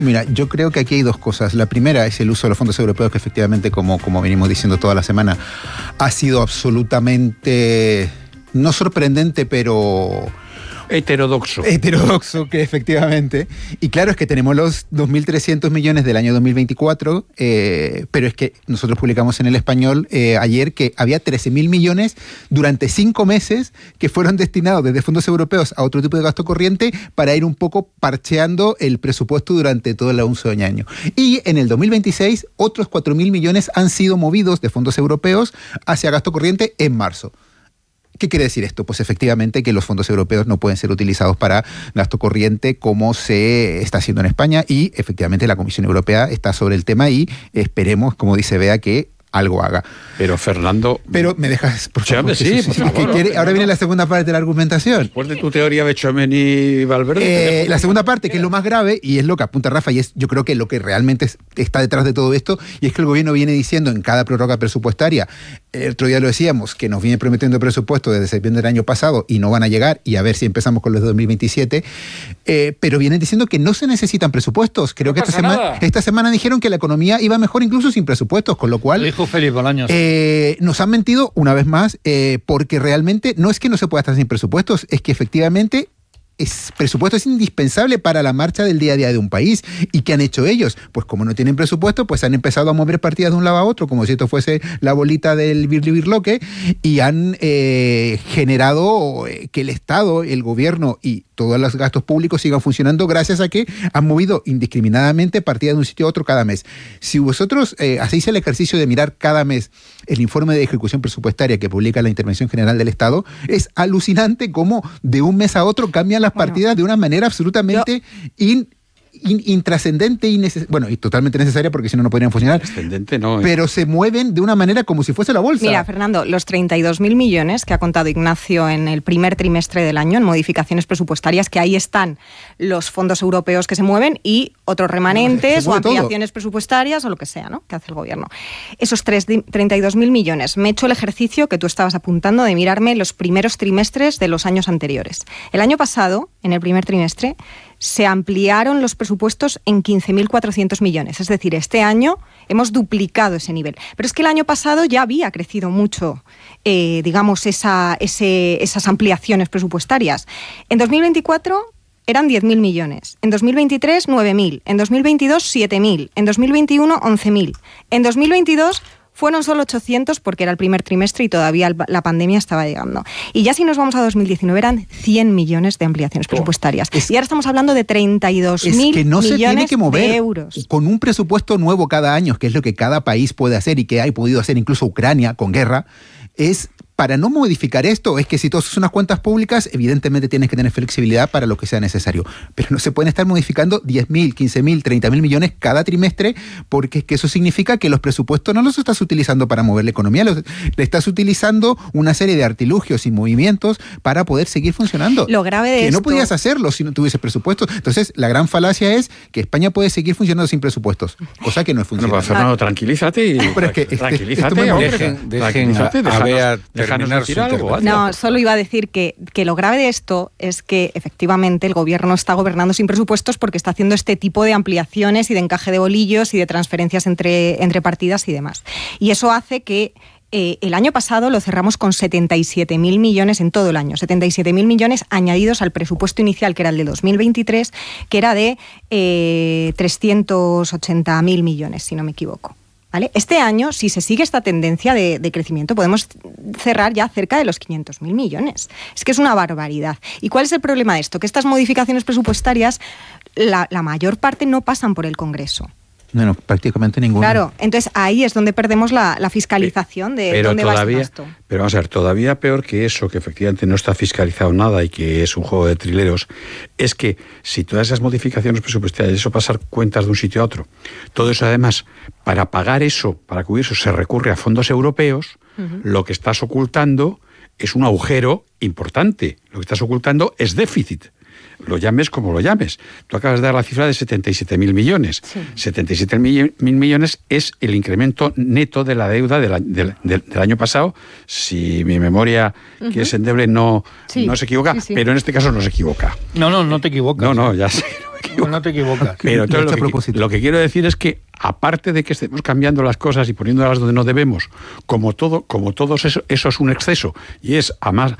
Mira, yo creo que aquí hay dos cosas. La primera es el uso de los fondos europeos, que efectivamente, como venimos diciendo toda la semana, ha sido absolutamente, no sorprendente, pero... Heterodoxo, que efectivamente. Y claro, es que tenemos los 2.300 millones del año 2024, pero es que nosotros publicamos en El Español ayer que había 13.000 millones durante 5 meses que fueron destinados desde fondos europeos a otro tipo de gasto corriente para ir un poco parcheando el presupuesto durante todo el uso de año. Y en el 2026, otros 4.000 millones han sido movidos de fondos europeos hacia gasto corriente en marzo. ¿Qué quiere decir esto? Pues efectivamente que los fondos europeos no pueden ser utilizados para gasto corriente como se está haciendo en España, y efectivamente la Comisión Europea está sobre el tema y esperemos, como dice Bea, que algo haga. Pero Fernando... Pero me dejas, por favor. Sí, por favor. Ahora viene la segunda parte de la argumentación. Después de tu teoría Bechameni y Valverde... la segunda parte, que es lo más grave, y es lo que apunta Rafa, y es yo creo que lo que realmente está detrás de todo esto, y es que el gobierno viene diciendo en cada prórroga presupuestaria, el otro día lo decíamos, que nos viene prometiendo presupuestos desde septiembre del año pasado y no van a llegar, y a ver si empezamos con los de 2027, pero vienen diciendo que no se necesitan presupuestos. Creo que esta semana dijeron que la economía iba mejor incluso sin presupuestos, con lo cual... Dijo Felipe Bolaños. Nos han mentido una vez más, porque realmente no es que no se pueda estar sin presupuestos, es que efectivamente presupuesto es indispensable para la marcha del día a día de un país. ¿Y qué han hecho ellos? Pues como no tienen presupuesto, pues han empezado a mover partidas de un lado a otro, como si esto fuese la bolita del birlibirloque, y han generado que el Estado, el gobierno y todos los gastos públicos sigan funcionando gracias a que han movido indiscriminadamente partidas de un sitio a otro cada mes. Si vosotros hacéis el ejercicio de mirar cada mes el informe de ejecución presupuestaria que publica la Intervención General del Estado, es alucinante cómo de un mes a otro cambian las partidas de una manera absolutamente intrascendente y totalmente necesaria, porque si no, no podrían funcionar. Trascendente no. Pero se mueven de una manera como si fuese la bolsa. Mira, Fernando, los 32.000 millones que ha contado Ignacio en el primer trimestre del año en modificaciones presupuestarias, que ahí están los fondos europeos que se mueven y otros remanentes o ampliaciones presupuestarias o lo que sea, ¿no?, que hace el gobierno. Esos 32.000 millones, me he hecho el ejercicio que tú estabas apuntando de mirarme los primeros trimestres de los años anteriores. El año pasado, en el primer trimestre, se ampliaron los presupuestos en 15.400 millones. Es decir, este año hemos duplicado ese nivel. Pero es que el año pasado ya había crecido mucho, esas ampliaciones presupuestarias. En 2024 eran 10.000 millones. En 2023, 9.000. En 2022, 7.000. En 2021, 11.000. En 2022... fueron solo 800 porque era el primer trimestre y todavía la pandemia estaba llegando. Y ya si nos vamos a 2019 eran 100 millones de ampliaciones presupuestarias. Y ahora estamos hablando de 32.000 millones de euros. Con un presupuesto nuevo cada año, que es lo que cada país puede hacer y que ha podido hacer incluso Ucrania con guerra, es... Para no modificar esto, es que si tú haces unas cuentas públicas, evidentemente tienes que tener flexibilidad para lo que sea necesario. Pero no se pueden estar modificando 10.000, 15.000, 30.000 millones cada trimestre, porque es que eso significa que los presupuestos no los estás utilizando para mover la economía, le estás utilizando una serie de artilugios y movimientos para poder seguir funcionando. Lo grave de que esto... no podías hacerlo si no tuviese presupuestos. Entonces, la gran falacia es que España puede seguir funcionando sin presupuestos, cosa que no funciona. Bueno, pues, Fernando, tranquilízate y... Pero es que tranquilízate, No, solo iba a decir que lo grave de esto es que efectivamente el gobierno está gobernando sin presupuestos porque está haciendo este tipo de ampliaciones y de encaje de bolillos y de transferencias entre partidas y demás. Y eso hace que el año pasado lo cerramos con 77.000 millones en todo el año, 77.000 millones añadidos al presupuesto inicial, que era el de 2023, que era de 380.000 millones, si no me equivoco. ¿Vale? Este año, si se sigue esta tendencia de crecimiento, podemos cerrar ya cerca de los 500.000 millones. Es que es una barbaridad. ¿Y cuál es el problema de esto? Que estas modificaciones presupuestarias, la mayor parte no pasan por el Congreso. No, prácticamente ninguna. Claro, entonces ahí es donde perdemos la fiscalización de dónde va ese gasto. Pero vamos a ver, todavía peor que eso, que efectivamente no está fiscalizado nada y que es un juego de trileros, es que si todas esas modificaciones presupuestarias, eso pasar cuentas de un sitio a otro, todo eso además, para pagar eso, para cubrir eso, se recurre a fondos europeos, lo que estás ocultando es un agujero importante, lo que estás ocultando es déficit. Lo llames como lo llames. Tú acabas de dar la cifra de 77.000 millones. Sí. 77.000 millones es el incremento neto de la deuda del año pasado, si mi memoria, que es endeble, no se equivoca, pero en este caso no se equivoca. No te equivocas. No, ya sé. No te equivocas. Pero entonces lo que quiero decir es que, aparte de que estemos cambiando las cosas y poniéndolas donde no debemos, como todo eso es un exceso y es a más,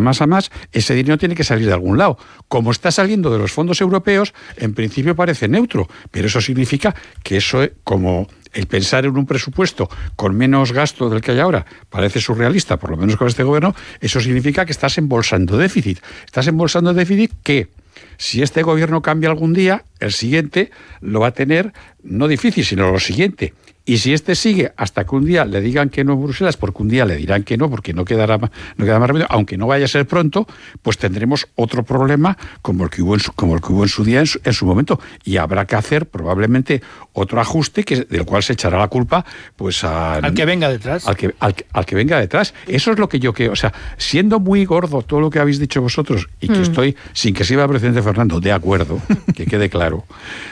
ese dinero tiene que salir de algún lado. Como está saliendo de los fondos europeos, en principio parece neutro, pero eso significa que eso, como el pensar en un presupuesto con menos gasto del que hay ahora parece surrealista, por lo menos con este gobierno, eso significa que estás embolsando déficit. Estás embolsando déficit que, si este gobierno cambia algún día, el siguiente lo va a tener no difícil, sino lo siguiente. Y si este sigue hasta que un día le digan que no en Bruselas, porque un día le dirán que no, porque no queda más remedio, aunque no vaya a ser pronto, pues tendremos otro problema como el que hubo en su día, en su momento. Y habrá que hacer probablemente otro ajuste del cual se echará la culpa pues al que venga detrás. Al que venga detrás. Eso es lo que yo creo. O sea, siendo muy gordo todo lo que habéis dicho vosotros, y que estoy, sin que sirva el presidente Fernando, de acuerdo, que quede claro.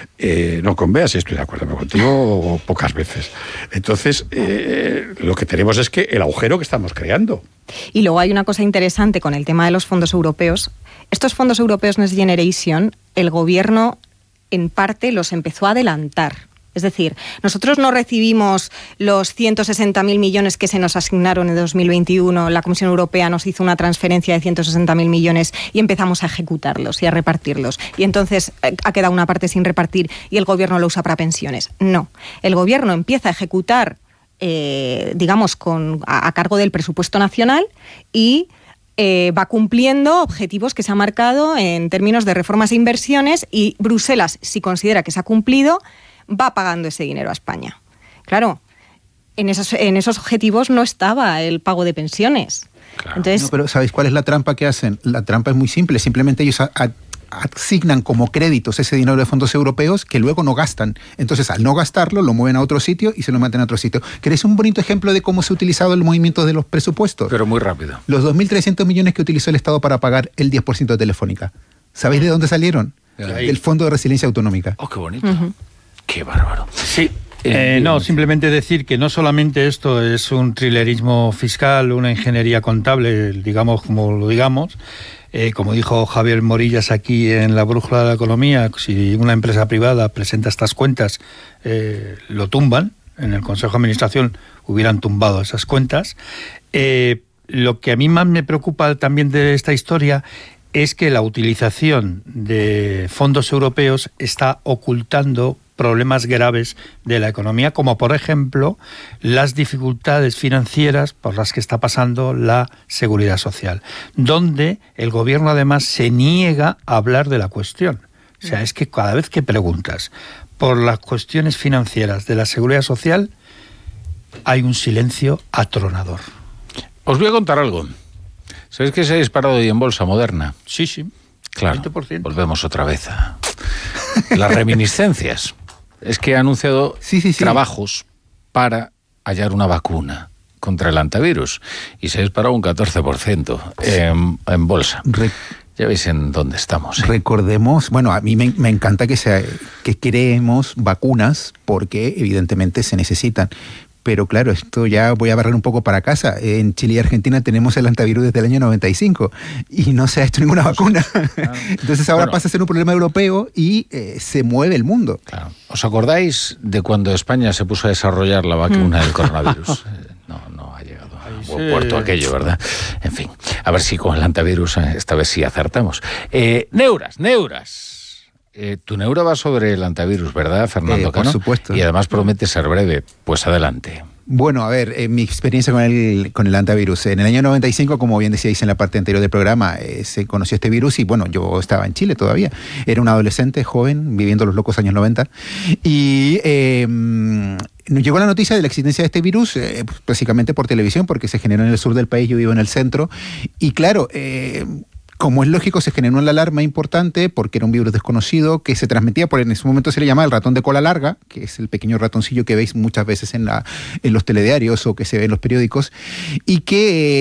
No con Bea, sí estoy de acuerdo, pero contigo pocas veces. Entonces, lo que tenemos es que el agujero que estamos creando. Y luego hay una cosa interesante con el tema de los fondos europeos. Estos fondos europeos Next Generation, el gobierno en parte los empezó a adelantar. Es decir, nosotros no recibimos los 160.000 millones que se nos asignaron en 2021. La Comisión Europea nos hizo una transferencia de 160.000 millones y empezamos a ejecutarlos y a repartirlos. Y entonces ha quedado una parte sin repartir y el gobierno lo usa para pensiones. No, el gobierno empieza a ejecutar, digamos, a cargo del presupuesto nacional y va cumpliendo objetivos que se ha marcado en términos de reformas e inversiones, y Bruselas, si considera que se ha cumplido, va pagando ese dinero a España. Claro, en esos objetivos no estaba el pago de pensiones. Claro. Entonces, no, pero ¿sabéis cuál es la trampa que hacen? La trampa es muy simple. Simplemente ellos asignan como créditos ese dinero de fondos europeos que luego no gastan. Entonces, al no gastarlo, lo mueven a otro sitio y se lo meten a otro sitio. ¿Queréis un bonito ejemplo de cómo se ha utilizado el movimiento de los presupuestos? Pero muy rápido. Los 2.300 millones que utilizó el Estado para pagar el 10% de Telefónica. ¿Sabéis de dónde salieron? Del Fondo de Resiliencia Autonómica. ¡Oh, qué bonito! Qué bárbaro. Sí. No, simplemente decir que no solamente esto es un trilerismo fiscal, una ingeniería contable, digamos como lo digamos, como dijo Javier Morillas aquí en La Brújula de la Economía, si una empresa privada presenta estas cuentas, lo tumban. En el Consejo de Administración hubieran tumbado esas cuentas. Lo que a mí más me preocupa también de esta historia es que la utilización de fondos europeos está ocultando problemas graves de la economía, como por ejemplo las dificultades financieras por las que está pasando la seguridad social, donde el gobierno además se niega a hablar de la cuestión. O sea, es que cada vez que preguntas por las cuestiones financieras de la seguridad social, hay un silencio atronador. Os voy a contar algo. ¿Sabéis que se ha disparado hoy en bolsa moderna? Sí, sí. Claro, 20%. Volvemos otra vez a las reminiscencias. Es que ha anunciado trabajos para hallar una vacuna contra el antivirus y se ha disparado un 14% en bolsa. Ya veis en dónde estamos. Recordemos, bueno, a mí me encanta que creemos vacunas porque evidentemente se necesitan. Pero claro, esto ya voy a barrer un poco para casa. En Chile y Argentina tenemos el antivirus desde el año 95 y no se ha hecho ninguna vacuna. Claro. Entonces ahora pasa a ser un problema europeo y se mueve el mundo. Claro. ¿Os acordáis de cuando España se puso a desarrollar la vacuna del coronavirus? No ha llegado a buen puerto aquello, ¿verdad? En fin, a ver si con el antivirus esta vez sí acertamos. Neuras. Tu neuro va sobre el antivirus, ¿verdad, Fernando Cano? Por supuesto. Y además promete ser breve. Pues adelante. Bueno, a ver, mi experiencia con el antivirus. En el año 95, como bien decíais en la parte anterior del programa, se conoció este virus y bueno, yo estaba en Chile todavía. Era un adolescente, joven, viviendo los locos años 90. Y nos llegó la noticia de la existencia de este virus, básicamente por televisión, porque se generó en el sur del país, yo vivo en el centro. Y claro, como es lógico, se generó una alarma importante porque era un virus desconocido que se transmitía por, en ese momento se le llamaba el ratón de cola larga, que es el pequeño ratoncillo que veis muchas veces en los telediarios o que se ve en los periódicos, y que